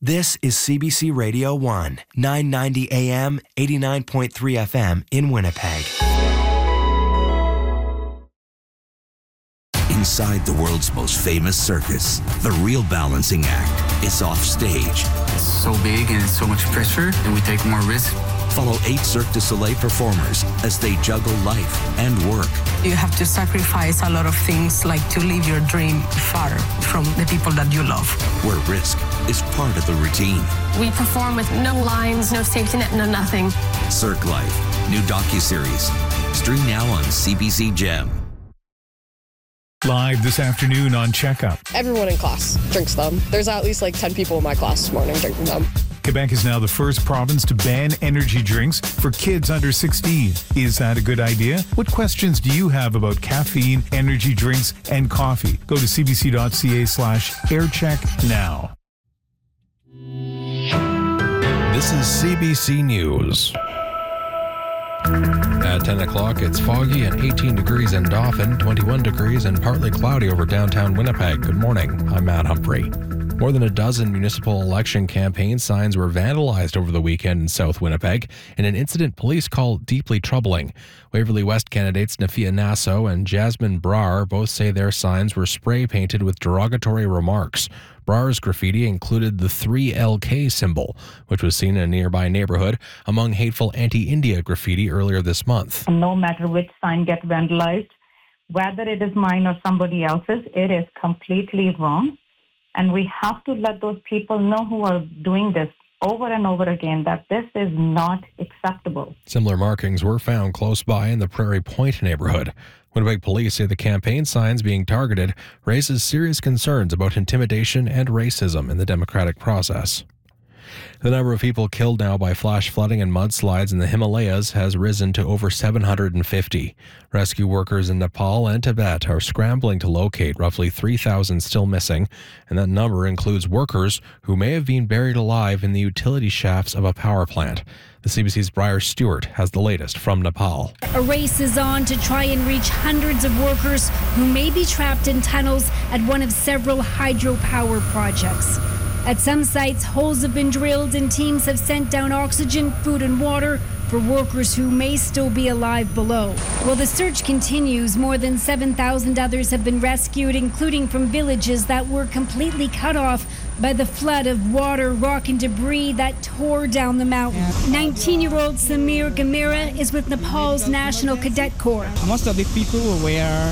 This is CBC Radio 1, 990 AM, 89.3 FM in Winnipeg. Inside the world's most famous circus, the real balancing act is off stage. It's so big and so much pressure, and we take more risk. Follow 8 Cirque du Soleil performers as they juggle life and work. You have to sacrifice a lot of things, like to live your dream far from the people that you love. Where risk is part of the routine. We perform with no lines, no safety net, no nothing. Cirque Life, new docuseries. Stream now on CBC Gem. Live this afternoon on Checkup. Everyone in class drinks them. There's at least like 10 people in my class this morning drinking them. Quebec is now the first province to ban energy drinks for kids under 16. Is that a good idea? What questions do you have about caffeine, energy drinks, and coffee? Go to cbc.ca/aircheck now. This is CBC News. At 10 o'clock, it's foggy and 18 degrees in Dauphin, 21 degrees and partly cloudy over downtown Winnipeg. Good morning. I'm Matt Humphrey. More than a dozen municipal election campaign signs were vandalized over the weekend in South Winnipeg in an incident police call deeply troubling. Waverley West candidates Nafia Nasso and Jasmine Brar both say their signs were spray painted with derogatory remarks. Brar's graffiti included the 3LK symbol, which was seen in a nearby neighborhood among hateful anti-India graffiti earlier this month. No matter which sign gets vandalized, whether it is mine or somebody else's, it is completely wrong. And we have to let those people know who are doing this over and over again that this is not acceptable. Similar markings were found close by in the Prairie Point neighborhood. Winnipeg police say the campaign signs being targeted raises serious concerns about intimidation and racism in the democratic process. The number of people killed now by flash flooding and mudslides in the Himalayas has risen to over 750. Rescue workers in Nepal and Tibet are scrambling to locate roughly 3,000 still missing, and that number includes workers who may have been buried alive in the utility shafts of a power plant. The CBC's Briar Stewart has the latest from Nepal. A race is on to try and reach hundreds of workers who may be trapped in tunnels at one of several hydropower projects. At some sites, holes have been drilled and teams have sent down oxygen, food and water for workers who may still be alive below. While the search continues, more than 7,000 others have been rescued, including from villages that were completely cut off by the flood of water, rock and debris that tore down the mountain. 19-year-old Samir Gamera is with Nepal's National Cadet Corps. Most of the people were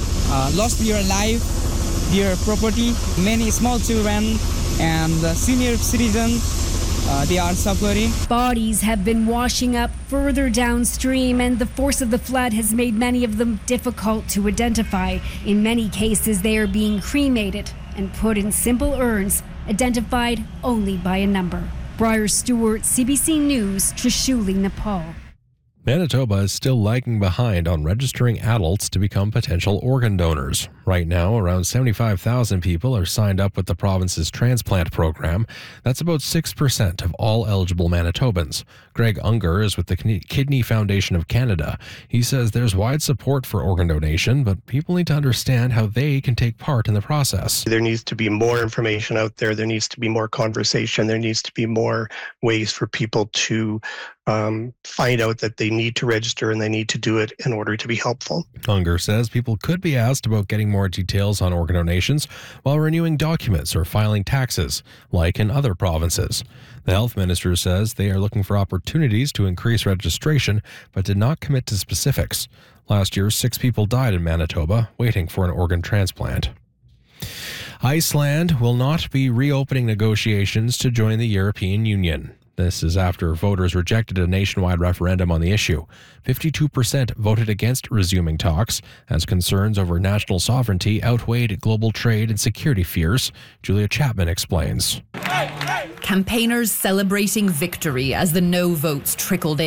lost their life, their property. Many small children and senior citizens, they are suffering. Bodies have been washing up further downstream, and the force of the flood has made many of them difficult to identify. In many cases, they are being cremated and put in simple urns, identified only by a number. Briar Stewart, CBC News, Trishuli, Nepal. Manitoba is still lagging behind on registering adults to become potential organ donors. Right now, around 75,000 people are signed up with the province's transplant program. That's about 6% of all eligible Manitobans. Greg Unger is with the Kidney Foundation of Canada. He says there's wide support for organ donation, but people need to understand how they can take part in the process. There needs to be more information out there. There needs to be more conversation. There needs to be more ways for people to find out that they need to register and they need to do it in order to be helpful. Unger says people could be asked about getting more details on organ donations while renewing documents or filing taxes, like in other provinces. The health minister says they are looking for opportunities to increase registration, but did not commit to specifics. Last year, 6 people died in Manitoba waiting for an organ transplant. Iceland will not be reopening negotiations to join the European Union. This is after voters rejected a nationwide referendum on the issue. 52% voted against resuming talks, as concerns over national sovereignty outweighed global trade and security fears. Julia Chapman explains. Campaigners celebrating victory as the no votes trickled in.